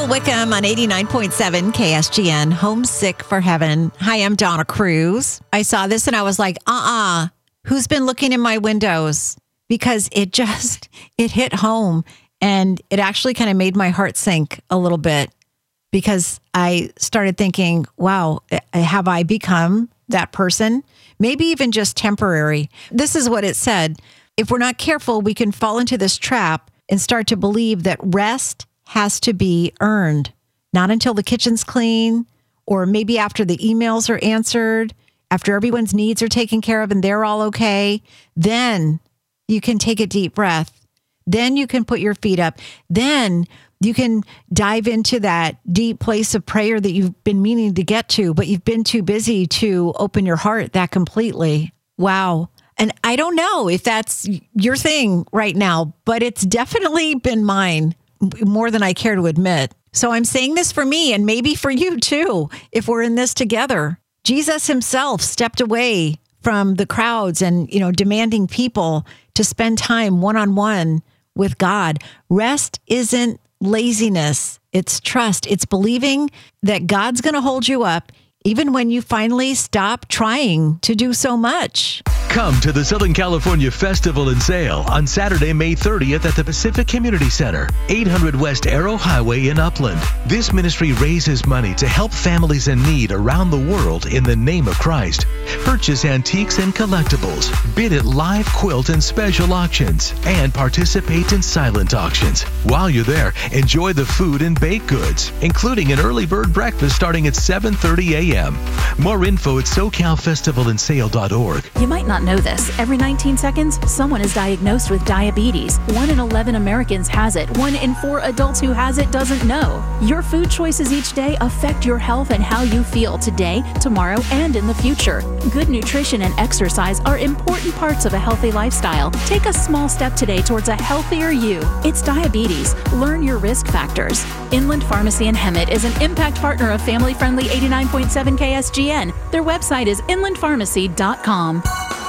Bill Wickham on 89.7 KSGN, Homesick for Heaven. Hi, I'm Donna Cruz. I saw this and I was like, who's been looking in my windows? Because it hit home and it actually kind of made my heart sink a little bit because I started thinking, wow, have I become that person? Maybe even just temporary. This is what it said. If we're not careful, we can fall into this trap and start to believe that rest has to be earned, not until the kitchen's clean, or maybe after the emails are answered, after everyone's needs are taken care of and they're all okay. Then you can take a deep breath. Then you can put your feet up. Then you can dive into that deep place of prayer that you've been meaning to get to, but you've been too busy to open your heart that completely. Wow. And I don't know if that's your thing right now, but it's definitely been mine more than I care to admit. So I'm saying this for me and maybe for you too, if we're in this together. Jesus himself stepped away from the crowds and, demanding people to spend time one-on-one with God. Rest isn't laziness. It's trust. It's believing that God's going to hold you up even when you finally stop trying to do so much. Come to the Southern California Festival and Sale on Saturday, May 30th at the Pacific Community Center, 800 West Arrow Highway in Upland. This ministry raises money to help families in need around the world in the name of Christ. Purchase antiques and collectibles, bid at live quilt and special auctions, and participate in silent auctions. While you're there, enjoy the food and baked goods, including an early bird breakfast starting at 7:30 a.m. More info at SoCalFestivalandsale.org. You might not know this. Every 19 seconds, someone is diagnosed with diabetes. 1 in 11 Americans has it. 1 in 4 adults who has it doesn't know. Your food choices each day affect your health and how you feel today, tomorrow, and in the future. Good nutrition and exercise are important parts of a healthy lifestyle. Take a small step today towards a healthier you. It's diabetes. Learn your risk factors. Inland Pharmacy in Hemet is an impact partner of family-friendly 89.7 KSGN. Their website is inlandpharmacy.com.